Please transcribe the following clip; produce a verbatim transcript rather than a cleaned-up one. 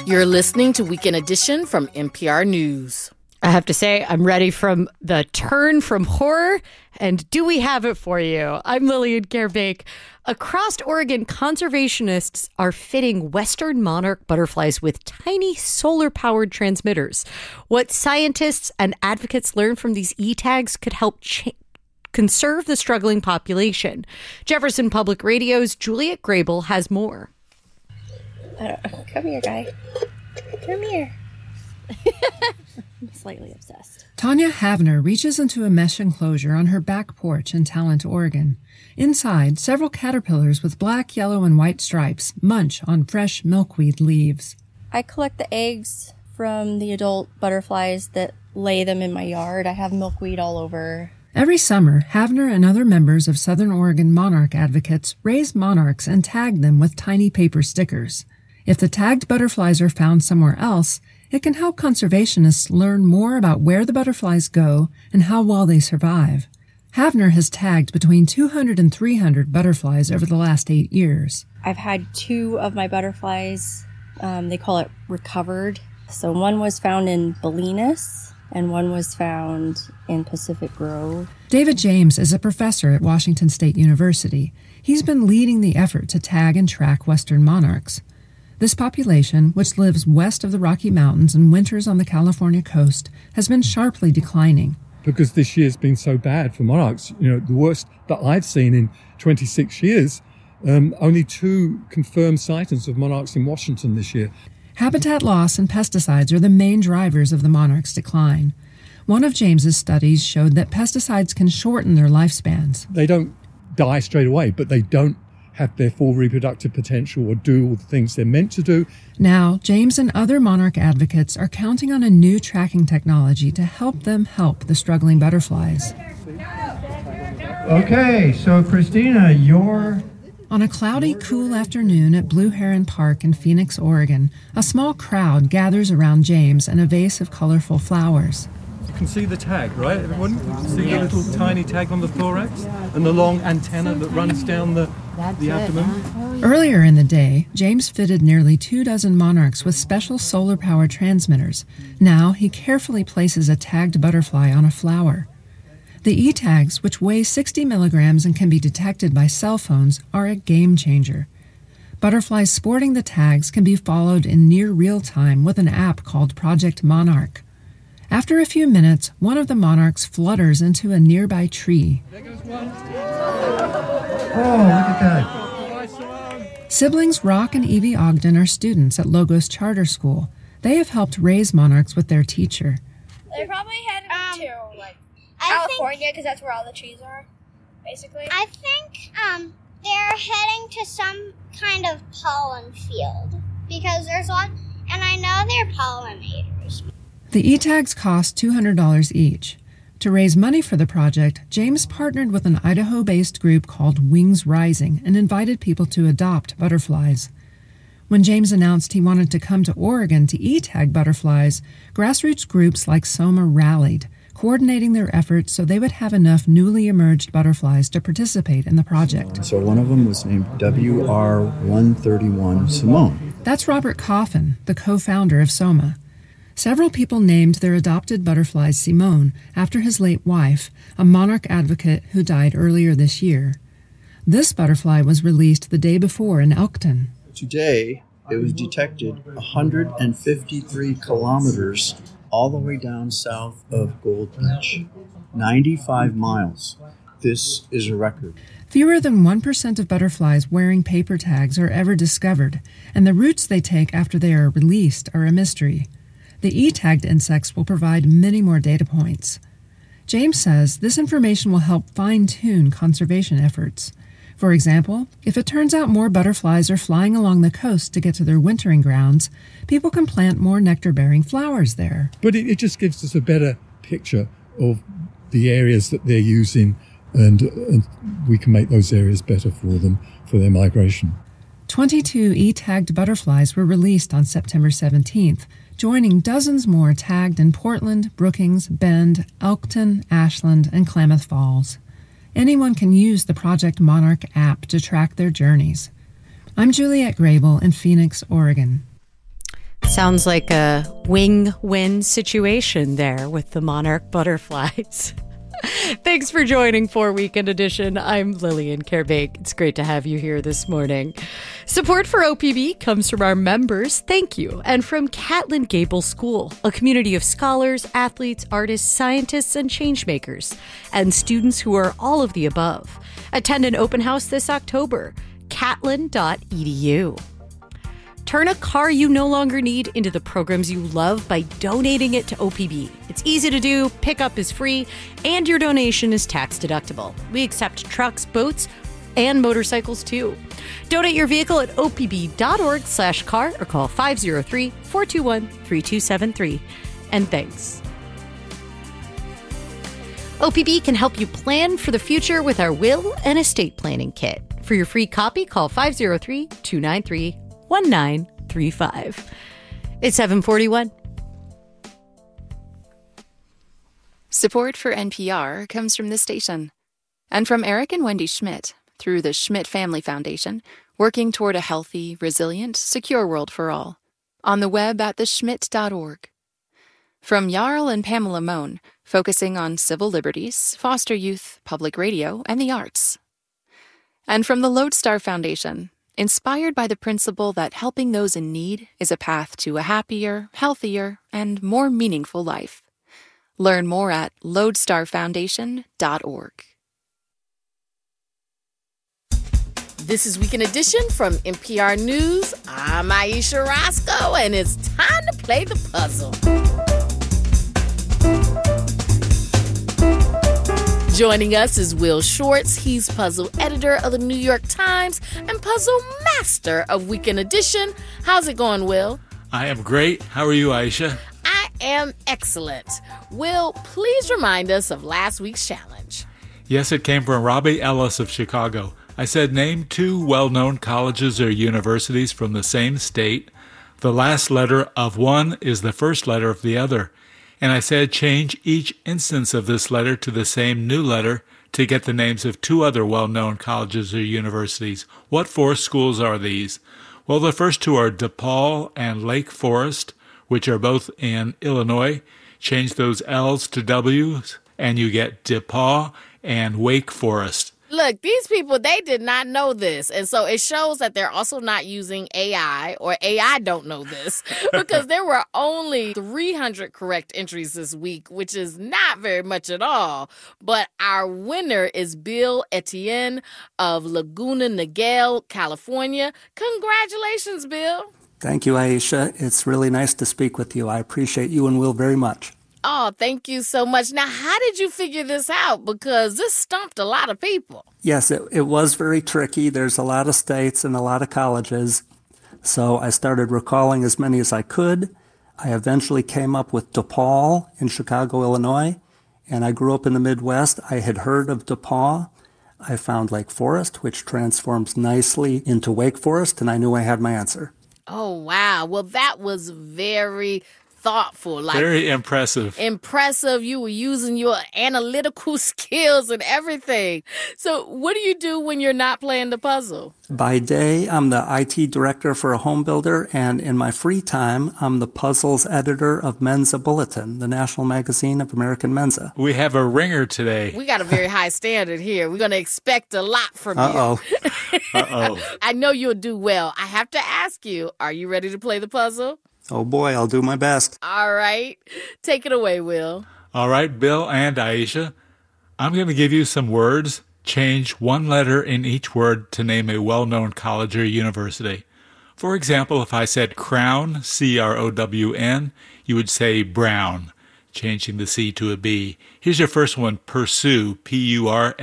You're listening to Weekend Edition from N P R News. I have to say, I'm ready from the turn from horror, and do we have it for you? I'm Lillian Gerbake. Across Oregon, conservationists are fitting western monarch butterflies with tiny solar-powered transmitters. What scientists and advocates learn from these e-tags could help cha- conserve the struggling population. Jefferson Public Radio's Juliet Grable has more. Uh, come here, guy. Come here. I'm slightly obsessed. Tanya Havner reaches into a mesh enclosure on her back porch in Talent, Oregon. Inside, several caterpillars with black, yellow, and white stripes munch on fresh milkweed leaves. I collect the eggs from the adult butterflies that lay them in my yard. I have milkweed all over. Every summer, Havner and other members of Southern Oregon monarch advocates raise monarchs and tag them with tiny paper stickers. If the tagged butterflies are found somewhere else, it can help conservationists learn more about where the butterflies go and how well they survive. Havner has tagged between two hundred and three hundred butterflies over the last eight years. I've had two of my butterflies, um, they call it recovered. So one was found in Bolinas and one was found in Pacific Grove. David James is a professor at Washington State University. He's been leading the effort to tag and track western monarchs. This population, which lives west of the Rocky Mountains and winters on the California coast, has been sharply declining. Because this year's been so bad for monarchs, you know, the worst that I've seen in twenty-six years, um, only two confirmed sightings of monarchs in Washington this year. Habitat loss and pesticides are the main drivers of the monarch's decline. One of James's studies showed that pesticides can shorten their lifespans. They don't die straight away, but they don't have their full reproductive potential or do all the things they're meant to do. Now, James and other monarch advocates are counting on a new tracking technology to help them help the struggling butterflies. Okay, so Christina, you're... On a cloudy, cool afternoon at Blue Heron Park in Phoenix, Oregon, a small crowd gathers around James and a vase of colorful flowers. You can see the tag, right, everyone? See the little tiny tag on the thorax and the long antenna that runs down the, the abdomen? Earlier in the day, James fitted nearly two dozen monarchs with special solar-powered transmitters. Now he carefully places a tagged butterfly on a flower. The e-tags, which weigh sixty milligrams and can be detected by cell phones, are a game changer. Butterflies sporting the tags can be followed in near real time with an app called Project Monarch. After a few minutes, one of the monarchs flutters into a nearby tree. There goes one. Oh, look at that. Siblings Rock and Evie Ogden are students at Logos Charter School. They have helped raise monarchs with their teacher. They're probably heading um, to like I California because that's where all the trees are, basically. I think um, they're heading to some kind of pollen field because there's one, and I know they're pollinators. The e-tags cost two hundred dollars each. To raise money for the project, James partnered with an Idaho-based group called Wings Rising and invited people to adopt butterflies. When James announced he wanted to come to Oregon to e-tag butterflies, grassroots groups like SOMA rallied, coordinating their efforts so they would have enough newly emerged butterflies to participate in the project. So one of them was named W R one thirty-one Simone. That's Robert Coffin, the co-founder of SOMA. Several people named their adopted butterflies Simone after his late wife, a monarch advocate who died earlier this year. This butterfly was released the day before in Elkton. Today, it was detected one hundred fifty-three kilometers all the way down south of Gold Beach. ninety-five miles. This is a record. Fewer than one percent of butterflies wearing paper tags are ever discovered, and the routes they take after they are released are a mystery. The e-tagged insects will provide many more data points. James says this information will help fine-tune conservation efforts. For example, if it turns out more butterflies are flying along the coast to get to their wintering grounds, people can plant more nectar-bearing flowers there. But it, it just gives us a better picture of the areas that they're using, and, and we can make those areas better for them, for their migration. twenty-two e-tagged butterflies were released on September seventeenth, joining dozens more tagged in Portland, Brookings, Bend, Elkton, Ashland, and Klamath Falls. Anyone can use the Project Monarch app to track their journeys. I'm Juliet Grable in Phoenix, Oregon. Sounds like a wing-win situation there with the monarch butterflies. Thanks for joining For Weekend Edition. I'm Lillian Kerbeek. It's great to have you here this morning. Support for O P B comes from our members, thank you, and from Catlin Gable School, a community of scholars, athletes, artists, scientists, and changemakers, and students who are all of the above. Attend an open house this October, catlin dot e d u. Turn a car you no longer need into the programs you love by donating it to O P B. It's easy to do, pickup is free, and your donation is tax deductible. We accept trucks, boats, and motorcycles too. Donate your vehicle at o p b dot org slash car or call five oh three, four two one, three two seven three. And thanks. O P B can help you plan for the future with our will and estate planning kit. For your free copy, call five oh three, two nine three, one nine three five. It's seven forty-one. Support for N P R comes from this station and from Eric and Wendy Schmidt through the Schmidt Family Foundation, working toward a healthy, resilient, secure world for all. On the web at the schmidt dot org. From Jarl and Pamela Mohn, focusing on civil liberties, foster youth, public radio, and the arts. And from the Lodestar Foundation, inspired by the principle that helping those in need is a path to a happier, healthier, and more meaningful life. Learn more at lodestar foundation dot org. This is Weekend Edition from N P R News. I'm Aisha Roscoe, and it's time to play the puzzle. Joining us is Will Schwartz. He's puzzle editor of the New York Times and puzzle master of Weekend Edition. How's it going, Will? I am great. How are you, Aisha? I am excellent. Will, please remind us of last week's challenge. Yes, it came from Robbie Ellis of Chicago. I said name two well-known colleges or universities from the same state. The last letter of one is the first letter of the other. And I said change each instance of this letter to the same new letter to get the names of two other well-known colleges or universities. What four schools are these? Well, the first two are DePaul and Lake Forest, which are both in Illinois. Change those L's to W's, and you get DePaul and Wake Forest. Look, these people, they did not know this. And so it shows that they're also not using A I, or A I don't know this, because there were only three hundred correct entries this week, which is not very much at all. But our winner is Bill Etienne of Laguna Niguel, California. Congratulations, Bill. Thank you, Aisha. It's really nice to speak with you. I appreciate you and Will very much. Oh, thank you so much. Now, how did you figure this out? Because this stumped a lot of people. Yes, it, it was very tricky. There's a lot of states and a lot of colleges. So I started recalling as many as I could. I eventually came up with DePaul in Chicago, Illinois. And I grew up in the Midwest. I had heard of DePaul. I found Lake Forest, which transforms nicely into Wake Forest, and I knew I had my answer. Oh, wow. Well, that was very thoughtful. Like, very impressive. Impressive. You were using your analytical skills and everything. So what do you do when you're not playing the puzzle? By day, I'm the I T director for a home builder, and in my free time, I'm the puzzles editor of Mensa Bulletin, the national magazine of American Mensa. We have a ringer today. We got a very high standard here. We're going to expect a lot from Uh-oh. you. Uh-oh. I know you'll do well. I have to ask you, are you ready to play the puzzle? Oh boy, I'll do my best. All right. Take it away, Will. All right, Bill and Aisha. I'm going to give you some words. Change one letter in each word to name a well-known college or university. For example, if I said Crown, C R O W N, you would say Brown, changing the C to a B. Here's your first one, Pursue, P U R